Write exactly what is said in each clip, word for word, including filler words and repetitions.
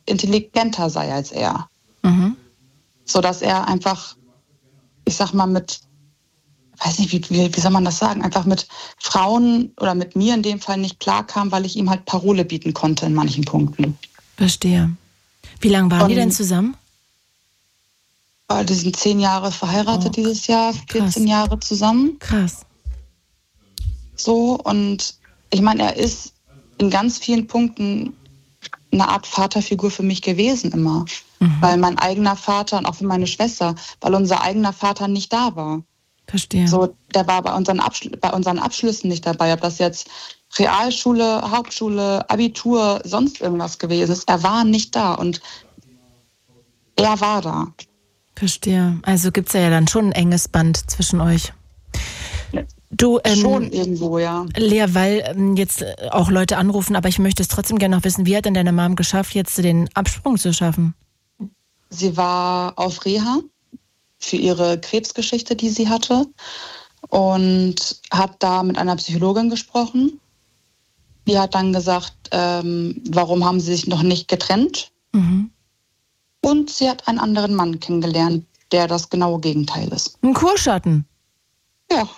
intelligenter sei als er. Mhm. So dass er einfach, ich sag mal, mit, weiß nicht, wie, wie, wie soll man das sagen, einfach mit Frauen oder mit mir in dem Fall nicht klarkam, weil ich ihm halt Parole bieten konnte in manchen Punkten. Verstehe. Wie lange waren Und, die denn zusammen? Die sind zehn Jahre verheiratet oh, dieses Jahr, vierzehn krass. Jahre zusammen. Krass. So, und ich meine, er ist in ganz vielen Punkten eine Art Vaterfigur für mich gewesen immer. Mhm. Weil mein eigener Vater und auch für meine Schwester, weil unser eigener Vater nicht da war. Verstehe. So, der war bei unseren, Abschl- bei unseren Abschlüssen nicht dabei, ob das jetzt Realschule, Hauptschule, Abitur, sonst irgendwas gewesen ist. Er war nicht da und er war da. Verstehe. Also gibt es ja dann schon ein enges Band zwischen euch. Du, ähm, schon irgendwo, ja. Lea, weil ähm, jetzt auch Leute anrufen, aber ich möchte es trotzdem gerne noch wissen, wie hat denn deine Mom geschafft, jetzt den Absprung zu schaffen? Sie war auf Reha für ihre Krebsgeschichte, die sie hatte, und hat da mit einer Psychologin gesprochen. Die hat dann gesagt, ähm, warum haben sie sich noch nicht getrennt? Mhm. Und sie hat einen anderen Mann kennengelernt, der das genaue Gegenteil ist. Ein Kurschatten? Ja.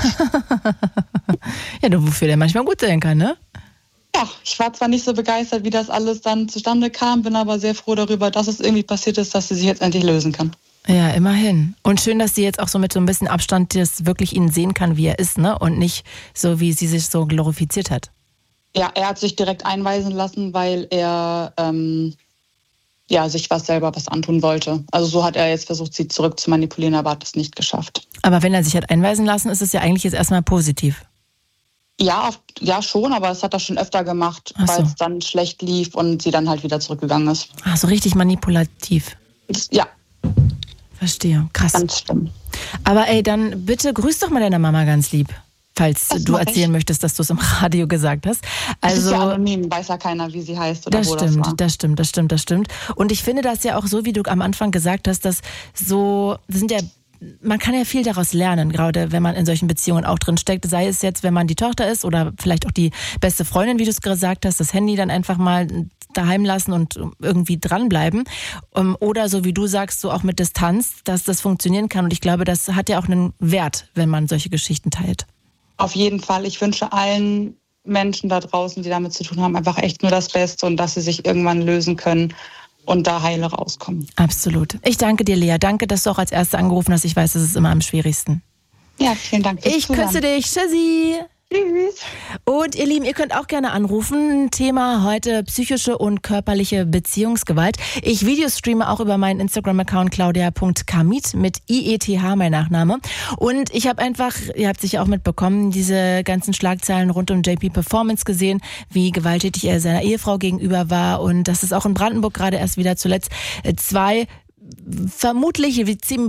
Ja, du, wofür der manchmal gut sein kann, ne? Ja, ich war zwar nicht so begeistert, wie das alles dann zustande kam, bin aber sehr froh darüber, dass es irgendwie passiert ist, dass sie sich jetzt endlich lösen kann. Ja, immerhin. Und schön, dass sie jetzt auch so mit so ein bisschen Abstand das wirklich ihn sehen kann, wie er ist, ne? Und nicht so, wie sie sich so glorifiziert hat. Ja, er hat sich direkt einweisen lassen, weil er ähm, ja, sich was selber was antun wollte. Also so hat er jetzt versucht, sie zurück zu manipulieren, aber hat es nicht geschafft. Aber wenn er sich hat einweisen lassen, ist es ja eigentlich jetzt erstmal positiv. Ja, auf, ja schon, aber es hat er schon öfter gemacht, Ach so. weil es dann schlecht lief und sie dann halt wieder zurückgegangen ist. Ach, so richtig manipulativ. Ja. Verstehe, krass. Ganz schlimm. Aber ey, dann bitte grüß doch mal deine Mama ganz lieb, falls Das du mach erzählen ich. möchtest, dass du es im Radio gesagt hast. Also, das ist ja Also anonym, weiß ja keiner, wie sie heißt oder das wo stimmt, das war. das stimmt, das stimmt, das stimmt. Und ich finde das ja auch so, wie du am Anfang gesagt hast, dass so, das sind ja, man kann ja viel daraus lernen, gerade wenn man in solchen Beziehungen auch drin steckt. Sei es jetzt, wenn man die Tochter ist oder vielleicht auch die beste Freundin, wie du es gesagt hast, das Handy dann einfach mal daheim lassen und irgendwie dranbleiben. Oder so wie du sagst, so auch mit Distanz, dass das funktionieren kann. Und ich glaube, das hat ja auch einen Wert, wenn man solche Geschichten teilt. Auf jeden Fall. Ich wünsche allen Menschen da draußen, die damit zu tun haben, einfach echt nur das Beste und dass sie sich irgendwann lösen können und da heile rauskommen. Absolut. Ich danke dir, Lea. Danke, dass du auch als Erste angerufen hast. Ich weiß, das ist immer am schwierigsten. Ja, vielen Dank fürs Ich Zuhören. küsse dich. Tschüssi. Tschüss. Und ihr Lieben, ihr könnt auch gerne anrufen. Thema heute psychische und körperliche Beziehungsgewalt. Ich videostreame auch über meinen Instagram-Account claudia punkt kamit mit I E T H, mein Nachname. Und ich habe einfach, ihr habt sicher auch mitbekommen, diese ganzen Schlagzeilen rund um J P Performance gesehen, wie gewalttätig er seiner Ehefrau gegenüber war und dass es auch in Brandenburg gerade erst wieder zuletzt zwei vermutlich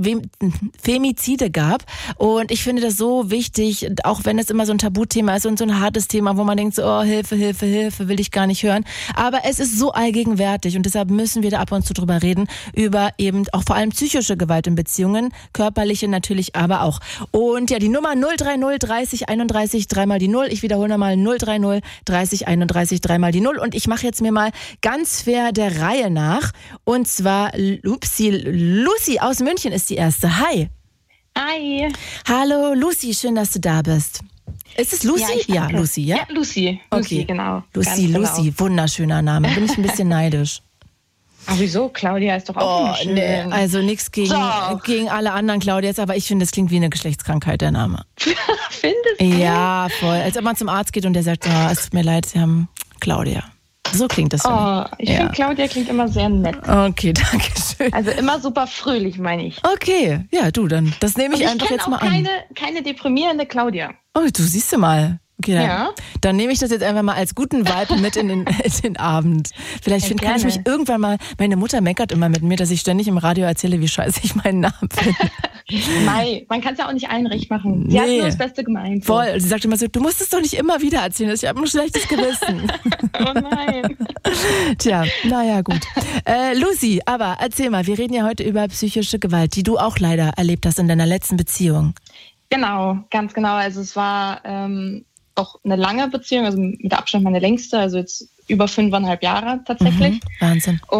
Femizide gab. Und ich finde das so wichtig, auch wenn es immer so ein Tabuthema ist und so ein hartes Thema, wo man denkt so, oh, Hilfe, Hilfe, Hilfe, will ich gar nicht hören. Aber es ist so allgegenwärtig und deshalb müssen wir da ab und zu drüber reden, über eben auch vor allem psychische Gewalt in Beziehungen, körperliche natürlich aber auch. Und ja, die Nummer null drei null dreißig einunddreißig dreimal die Null. Ich wiederhole nochmal null drei null dreißig einunddreißig dreimal die Null. Und ich mache jetzt mir mal ganz fair der Reihe nach. Und zwar, upsi, Lucy aus München ist die erste. Hi. Hi. Hallo Lucy, schön, dass du da bist. Ist es Lucy? Ja, ja Lucy, ja? Ja, Lucy. Lucy, okay. genau. Lucy, Ganz Lucy, genau. wunderschöner Name. Bin ich ein bisschen neidisch. Aber wieso? Claudia ist doch auch Oh, schön. nee, also nichts gegen, gegen alle anderen Claudias, aber ich finde, das klingt wie eine Geschlechtskrankheit, der Name. Findest du? Ja, voll. Als ob man zum Arzt geht und der sagt, oh, es tut mir leid, Sie haben Claudia. So klingt das. Oh, ich ja. finde, Claudia klingt immer sehr nett. Okay, danke schön. Also immer super fröhlich, meine ich. Okay, ja, du, dann, das nehme ich, Und ich einfach kenn jetzt auch mal an. keine, keine deprimierende Claudia. Oh, du siehst du mal. Okay, dann, Ja. dann nehme ich das jetzt einfach mal als guten Vibe mit in den, in den Abend. Vielleicht Ja, find, kann ich gerne. mich irgendwann mal, meine Mutter meckert immer mit mir, dass ich ständig im Radio erzähle, wie scheiße ich meinen Namen finde. Mei, man kann es ja auch nicht allen recht machen. Sie hat Nee. nur das Beste gemeint. Voll. Und sie sagt immer so, du musst es doch nicht immer wieder erzählen, ich habe ein schlechtes Gewissen. Oh nein. Tja, naja, gut. Äh, Lucy, aber erzähl mal, wir reden ja heute über psychische Gewalt, die du auch leider erlebt hast in deiner letzten Beziehung. Genau, ganz genau. Also es war ähm, auch eine lange Beziehung, also mit Abstand meine längste, also jetzt über fünfeinhalb Jahre tatsächlich. Mhm, Wahnsinn.